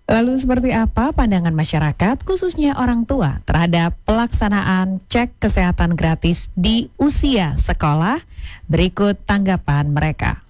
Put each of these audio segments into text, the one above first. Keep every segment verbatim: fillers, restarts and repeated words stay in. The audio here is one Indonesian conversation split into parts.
Lalu seperti apa pandangan masyarakat, khususnya orang tua, terhadap pelaksanaan cek kesehatan gratis di usia sekolah? Berikut tanggapan mereka.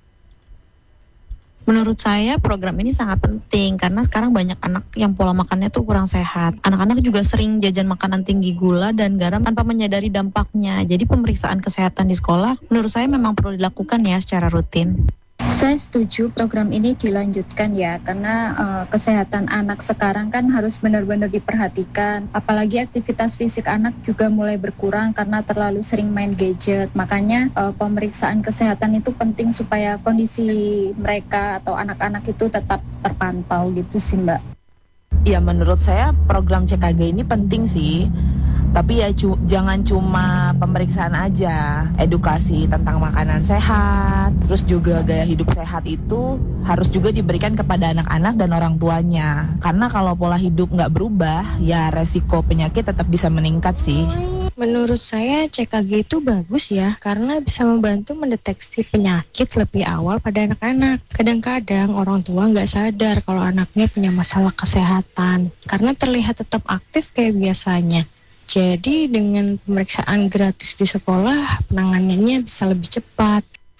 Menurut saya program ini sangat penting karena sekarang banyak anak yang pola makannya tuh kurang sehat. Anak-anak juga sering jajan makanan tinggi gula dan garam tanpa menyadari dampaknya. Jadi pemeriksaan kesehatan di sekolah menurut saya memang perlu dilakukan ya secara rutin. Saya setuju program ini dilanjutkan ya, karena uh, kesehatan anak sekarang kan harus benar-benar diperhatikan. Apalagi aktivitas fisik anak juga mulai berkurang karena terlalu sering main gadget. Makanya uh, pemeriksaan kesehatan itu penting supaya kondisi mereka atau anak-anak itu tetap terpantau gitu sih Mbak. Ya menurut saya program C K G ini penting sih. Tapi ya cu- jangan cuma pemeriksaan aja, edukasi tentang makanan sehat, terus juga gaya hidup sehat itu harus juga diberikan kepada anak-anak dan orang tuanya. Karena kalau pola hidup nggak berubah, ya resiko penyakit tetap bisa meningkat sih. Menurut saya C K G itu bagus ya, karena bisa membantu mendeteksi penyakit lebih awal pada anak-anak. Kadang-kadang orang tua nggak sadar kalau anaknya punya masalah kesehatan, karena terlihat tetap aktif kayak biasanya. Jadi dengan pemeriksaan gratis di sekolah, penanganannya bisa lebih cepat.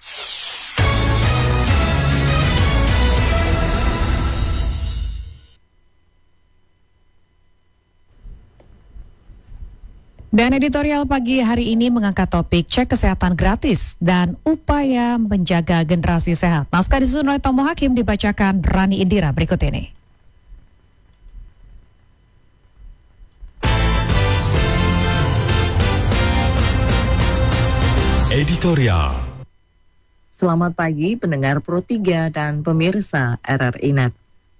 Dan editorial pagi hari ini mengangkat topik cek kesehatan gratis dan upaya menjaga generasi sehat. Naskah disusun oleh Tomo Hakim, dibacakan Rani Indira berikut ini. Editorial. Selamat pagi pendengar Pro tiga dan pemirsa R R I Net.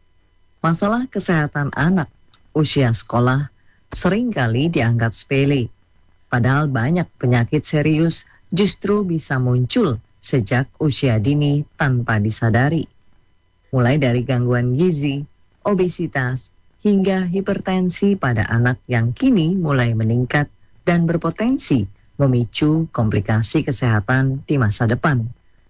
Masalah kesehatan anak usia sekolah seringkali dianggap sepele. Padahal banyak penyakit serius justru bisa muncul sejak usia dini tanpa disadari. Mulai dari gangguan gizi, obesitas, hingga hipertensi pada anak yang kini mulai meningkat dan berpotensi memicu komplikasi kesehatan di masa depan.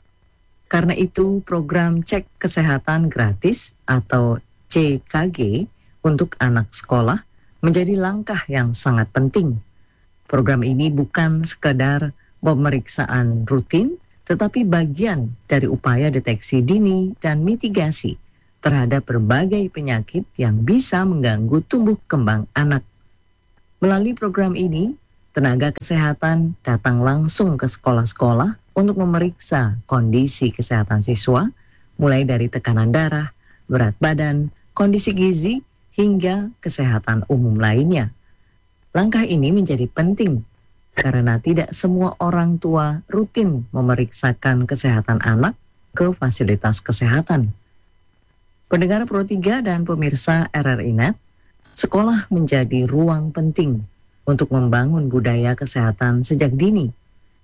Karena itu, program cek kesehatan gratis atau C K G untuk anak sekolah menjadi langkah yang sangat penting. Program ini bukan sekedar pemeriksaan rutin, tetapi bagian dari upaya deteksi dini dan mitigasi terhadap berbagai penyakit yang bisa mengganggu tumbuh kembang anak. Melalui program ini, tenaga kesehatan datang langsung ke sekolah-sekolah untuk memeriksa kondisi kesehatan siswa, mulai dari tekanan darah, berat badan, kondisi gizi, hingga kesehatan umum lainnya. Langkah ini menjadi penting karena tidak semua orang tua rutin memeriksakan kesehatan anak ke fasilitas kesehatan. Pendengar Pro tiga dan pemirsa R R I Net, sekolah menjadi ruang penting untuk membangun budaya kesehatan sejak dini.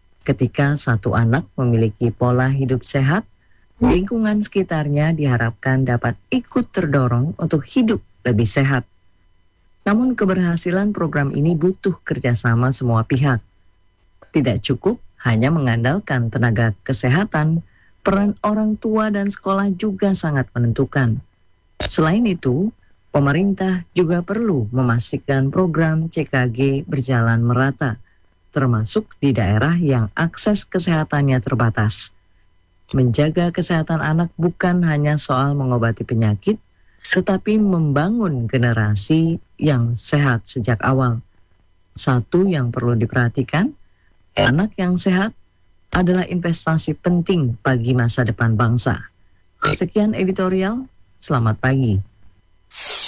Ketika satu anak memiliki pola hidup sehat, lingkungan sekitarnya diharapkan dapat ikut terdorong untuk hidup lebih sehat. Namun keberhasilan program ini butuh kerjasama semua pihak. Tidak cukup hanya mengandalkan tenaga kesehatan, peran orang tua dan sekolah juga sangat menentukan. Selain itu, pemerintah juga perlu memastikan program C K G berjalan merata, termasuk di daerah yang akses kesehatannya terbatas. Menjaga kesehatan anak bukan hanya soal mengobati penyakit, tetapi membangun generasi yang sehat sejak awal. Satu yang perlu diperhatikan, anak yang sehat adalah investasi penting bagi masa depan bangsa. Sekian editorial, selamat pagi.